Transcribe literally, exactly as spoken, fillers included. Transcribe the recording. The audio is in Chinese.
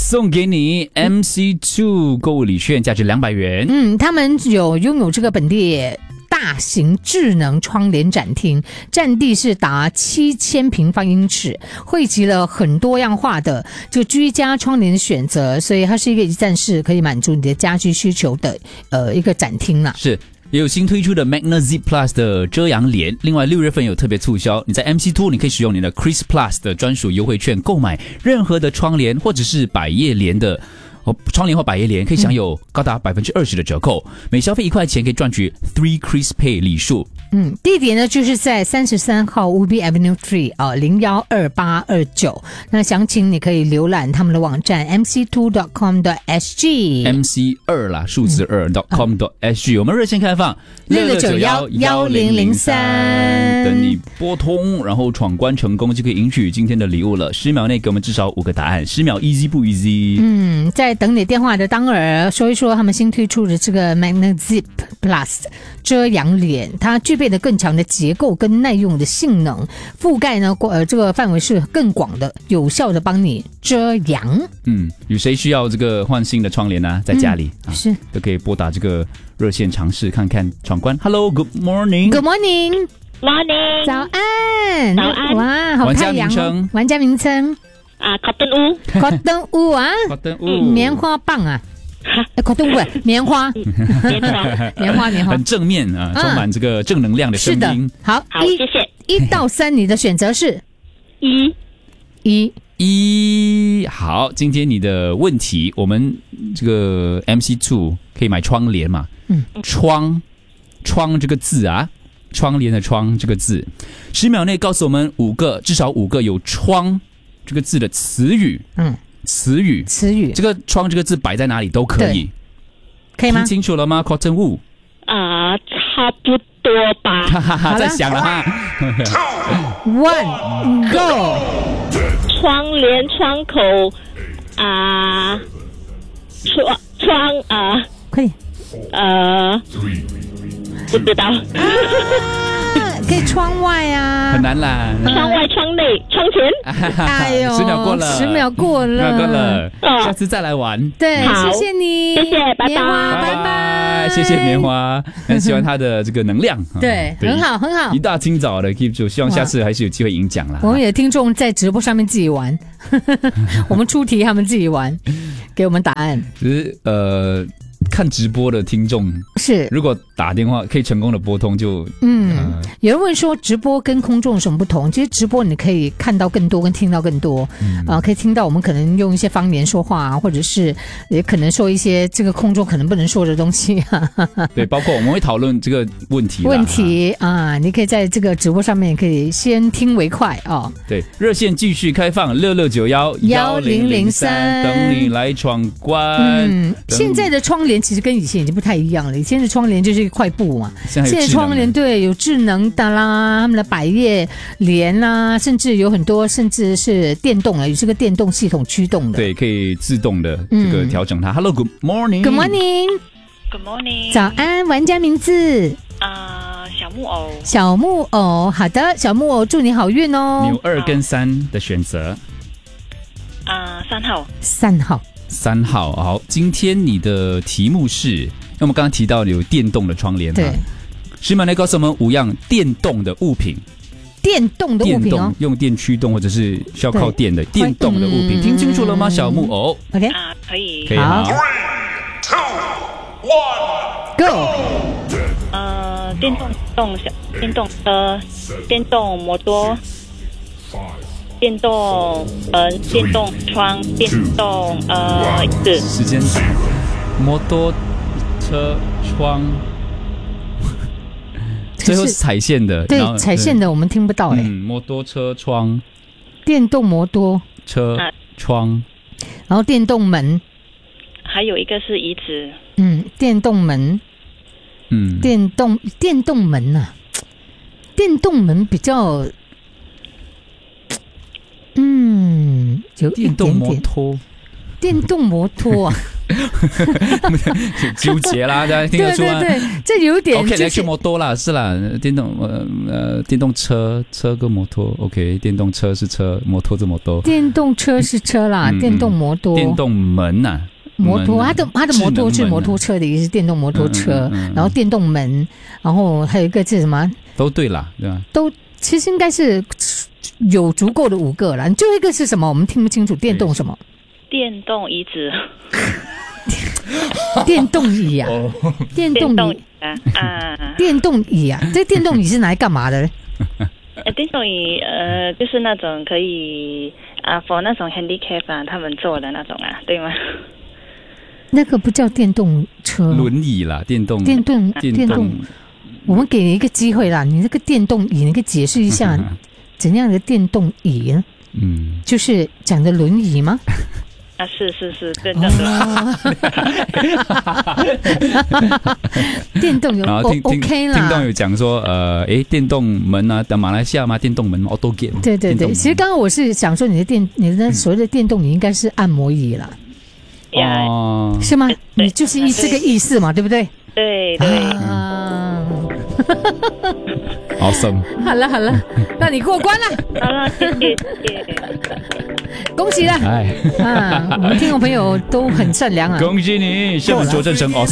送给你 M C 二 购物礼券，价值两百元。 嗯，他们有拥有这个本地大型智能窗帘展厅，占地是达七千平方英尺，汇集了很多样化的这个居家窗帘的选择，所以它是一个一站式可以满足你的家居需求的呃一个展厅啦。 是。也有新推出的 Magna Zip Plus 的遮阳帘，另外六月份有特别促销，你在 M C 二 你可以使用你的 Chris Plus 的专属优惠券购买任何的窗帘或者是百叶帘的哦，窗帘或百叶帘可以享有高达百分之二十的折扣，每消费一块钱可以赚取 Three Chris Pay 礼数。 嗯，地点呢就是在三十三号 Ubi Avenue Three 啊，零幺二八二九。那详情你可以浏览他们的网站 m c two dot com dot s g M C 二啦，数字二 dot com dot s g。我们热线开放六六九幺幺零零三， 等你拨通，然后闯关成功就可以赢取今天的礼物了。十秒内给我们至少五个答案，十秒 easy 不 easy？ 嗯，在等你电话的当儿，说一说他们新推出的这个 Magna Zip Plus 遮阳帘，它具备的更强的结构跟耐用的性能，覆盖呢呃这个范围是更广的，有效的帮你遮阳。 嗯，有谁需要这个换新的窗帘呢、啊？在家里、 嗯、是、 啊、都可以拨打这个热线尝试看看闯关。Hello, good morning. Good morning. Morning. 早安。 早安。 哇，好太阳哦。玩家名称啊 ，Cotton 屋。 Cotton 屋啊。 Cotton 屋。 棉花棒啊。Cotton 屋，棉花。 棉花。 棉花，棉花。 很正面啊，充满这个正能量的声音。 是的。好， 好，谢谢。 一到三，你的选择是一。 一。 一。好，今天你的问题，我们这个 M C 二 可以买窗帘嘛？ 嗯。 窗，窗这个字啊。窗帘的窗这个字，十秒内告诉我们五个，至少五个有窗这个字的词语。 嗯， 词语， 词语， 这个窗这个字摆在哪里都可以， 可以吗？ 听清楚了吗 ？Cotton Wool 啊，差不多吧。 哈哈哈，在想了哈。 One go， 窗帘、窗口啊，窗窗啊， 快点， 呃。不知道、啊、 可以窗外啊， 很难啦。 窗外、窗内、窗前。 哎呦， 十秒过了， 十秒过了， 十秒过了，下次再来玩。 对，谢谢你， 谢谢，拜拜， 棉花，拜拜， 谢谢棉花，很喜欢他的这个能量。 对，很好，很好。 一大清早的 keep 住，希望下次还是有机会赢奖啦。 我们有听众在直播上面自己玩，我们出题，他们自己玩，给我们答案。 只是呃。看直播的听众是， 如果打电话可以成功的拨通就， 嗯、呃，有人问说直播跟空中有什么不同？其实直播你可以看到更多，跟听到更多，啊、嗯呃，可以听到我们可能用一些方言说话啊，或者是也可能说一些这个空中可能不能说的东西、啊。 对，包括我们会讨论这个问题。 问题啊，你可以在这个直播上面可以先听为快哦。 对，热线继续开放六六九幺幺零零三，等你来闯关。 嗯，现在的窗帘其实跟以前已经不太一样了，以前的窗帘就是一块布嘛， 现在窗帘对有智能的啦，他们的百叶帘啦，甚至有很多甚至是电动的，有这个电动系统驱动的， 对，可以自动的这个调整它。嗯、Hello, good morning. Good morning. Good morning. 早安，玩家名字啊、uh, 小木偶。 小木偶，好的，小木偶，祝你好运哦。 你有二跟三的选择。 啊、uh, 三号。 三号。 三号，好，今天你的题目是，因为我们刚刚提到有电动的窗帘嘛， 对， 石满来告诉我们五样电动的物品， 电动的物品哦， 用电驱动或者是需要靠电的电动的物品，听清楚了吗？小木偶 ，OK， 啊，可以， 可以，好 ，three, two, one, go， 呃，电动动小电动车，电动摩托。电动门、电动窗、电动呃椅子。 时间，摩托车窗，最后是踩线的。 对，踩线的我们听不到哎、欸。 嗯，摩托车窗， 电动摩托车窗， 然后电动门， 还有一个是椅子。 嗯，电动门， 嗯， 电动电动门呐、啊，电动门比较。嗯，有一点点电动摩托， 电动摩托啊， 纠结啦，大家听对得出吗？ 对对，这有点 OK， 就是 electric motor 啦，是啦，电动呃呃电动车车跟摩托 ，OK， 电动车是车，摩托是摩托， 电动车是车啦， 嗯电动摩托， 电动门呐、啊， 摩托， 门啊它的它的摩托是智能门啊摩托车的意思，电动摩托车， 嗯嗯嗯嗯然后电动门，然后还有一个是什么？ 都对啦，对吧？ 都其实应该是有足够的五个了。最后一个是什么？我们听不清楚。电动什么？ 电动椅子， 电动椅啊，电动电动椅， 啊啊， 电动椅啊，这电动椅是拿来干嘛的呢？ 呃电动椅呃就是那种可以啊 for 那种 handicap 啊他们坐的那种啊，对吗？ 那个不叫电动车， 轮椅啦，电动电动电电动。我们给你一个机会啦，你这个电动椅，你可以解释一下怎样的电动椅呢？ 嗯， 就是讲的轮椅吗？ 啊，是是是，电动的。 电动有然后听听 OK 听到啦。 有讲说，呃，诶，电动门啊，的马来西亚嘛，电动门 auto gate， 对对对， 电动门其实刚刚我是想说，你的电，你的所谓的电动椅应该是按摩椅啦， 呀， 哦， 是吗？ 对你就是一这个意思嘛，对不对？ 对对， 啊， awesome， 好了好了，那你过关了， 好了，谢谢谢谢。 恭喜了哎， 啊！我们听众朋友都很善良啊。 恭喜你，身份佐证成 awesome。